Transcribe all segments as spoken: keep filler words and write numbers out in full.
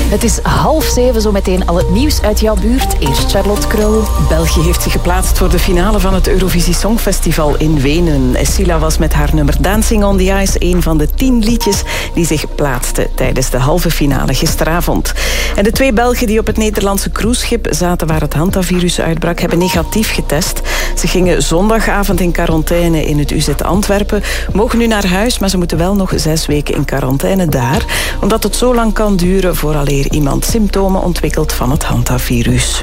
Het is half zeven, zo meteen al het nieuws uit jouw buurt. Eerst Charlotte Krul. België heeft zich geplaatst voor de finale van het Eurovisie Songfestival in Wenen. Escila was met haar nummer Dancing on the Ice een van de tien liedjes die zich plaatsten tijdens de halve finale gisteravond. En de twee Belgen die op het Nederlandse cruiseschip zaten waar het hantavirus uitbrak, hebben negatief getest. Ze gingen zondagavond in quarantaine in het U Z Antwerpen, mogen nu naar huis, maar ze moeten wel nog zes weken in quarantaine daar, omdat het zo lang kan duren vooraleer iemand symptomen ontwikkelt van het hantavirus.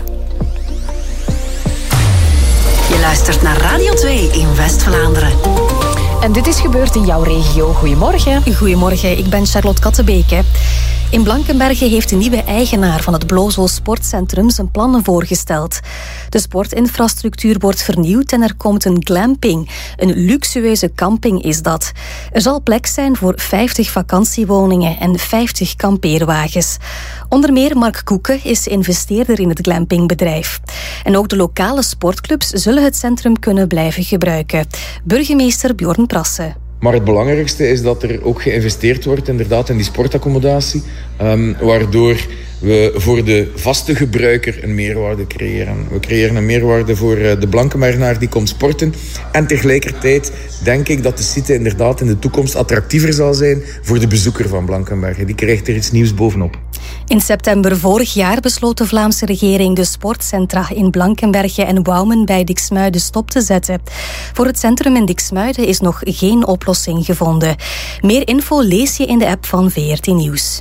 Je luistert naar Radio twee in West-Vlaanderen. En dit is gebeurd in jouw regio. Goedemorgen. Goedemorgen, ik ben Charlotte Kattenbeke. In Blankenberge heeft de nieuwe eigenaar van het Blozo Sportcentrum zijn plannen voorgesteld. De sportinfrastructuur wordt vernieuwd en er komt een glamping. Een luxueuze camping is dat. Er zal plek zijn voor vijftig vakantiewoningen en vijftig kampeerwagens. Onder meer Mark Koeken is investeerder in het glampingbedrijf. En ook de lokale sportclubs zullen het centrum kunnen blijven gebruiken. Burgemeester Bjorn Prasse. Maar het belangrijkste is dat er ook geïnvesteerd wordt inderdaad in die sportaccommodatie, um, waardoor we voor de vaste gebruiker een meerwaarde creëren. We creëren een meerwaarde voor de Blankenbergenaar die komt sporten. En tegelijkertijd denk ik dat de site inderdaad in de toekomst attractiever zal zijn voor de bezoeker van Blankenberge. Die krijgt er iets nieuws bovenop. In september vorig jaar besloot de Vlaamse regering de sportcentra in Blankenberge en Wouwen bij Diksmuiden stop te zetten. Voor het centrum in Diksmuiden is nog geen oplossing gevonden. Meer info lees je in de app van V R T Nieuws.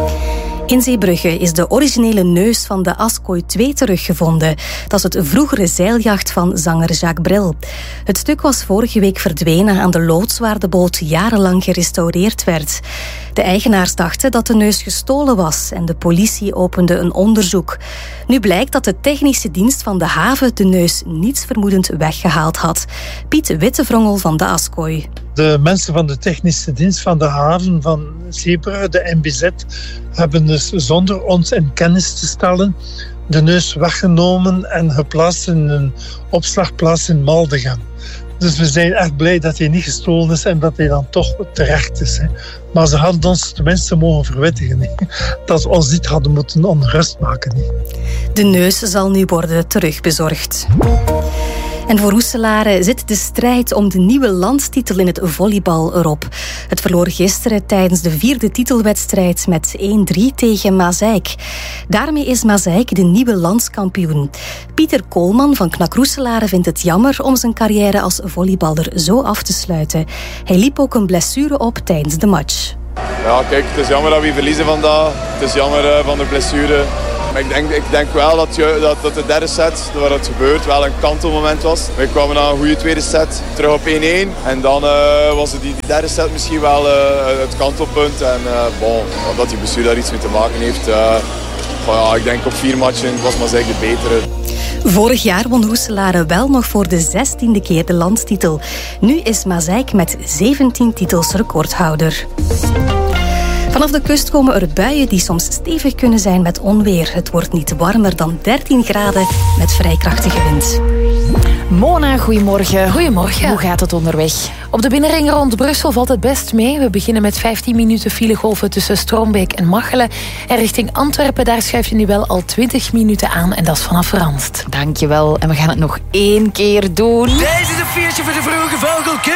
In Zeebrugge is de originele neus van de Askooi twee teruggevonden. Dat is het vroegere zeiljacht van zanger Jacques Brel. Het stuk was vorige week verdwenen aan de loods waar de boot jarenlang gerestaureerd werd. De eigenaars dachten dat de neus gestolen was en de politie opende een onderzoek. Nu blijkt dat de technische dienst van de haven de neus nietsvermoedend weggehaald had. Piet Wittevrongel van de Askooi. De mensen van de technische dienst van de haven van Zeebrugge, de N B Z, hebben dus zonder ons in kennis te stellen de neus weggenomen en geplaatst in een opslagplaats in Maldegem. Dus we zijn echt blij dat hij niet gestolen is en dat hij dan toch terecht is. Hè. Maar ze hadden ons tenminste mogen verwittigen. Hè. Dat ze ons niet hadden moeten ongerust maken. Hè. De neus zal nu worden terugbezorgd. En voor Roeselare zit de strijd om de nieuwe landstitel in het volleybal erop. Het verloor gisteren tijdens de vierde titelwedstrijd met één drie tegen Mazeik. Daarmee is Mazeik de nieuwe landskampioen. Pieter Koolman van Knak Roeselare vindt het jammer om zijn carrière als volleyballer zo af te sluiten. Hij liep ook een blessure op tijdens de match. Ja, kijk, het is jammer dat we verliezen vandaag. Het is jammer uh, van de blessure. Maar ik denk, ik denk wel dat, je, dat, dat de derde set, waar het gebeurt, wel een kantelmoment was. We kwamen na een goede tweede set terug op één-één. En dan uh, was het die, die derde set misschien wel uh, het kantelpunt. En uh, bon, dat die blessure daar iets mee te maken heeft. Uh, ja, ik denk op vier matchen was Mazeik de betere. Vorig jaar won Roeselare wel nog voor de zestiende keer de landstitel. Nu is Mazeik met zeventien titels recordhouder. Vanaf de kust komen er buien die soms stevig kunnen zijn met onweer. Het wordt niet warmer dan dertien graden met vrij krachtige wind. Mona, goedemorgen. Goedemorgen. Hoe gaat het onderweg? Op de binnenring rond Brussel valt het best mee. We beginnen met vijftien minuten filegolven tussen Strombeek en Machelen. En richting Antwerpen, daar schuif je nu wel al twintig minuten aan. En dat is vanaf Randst. Dankjewel. En we gaan het nog één keer doen. Deze is een feestje voor de vroege vogelkip.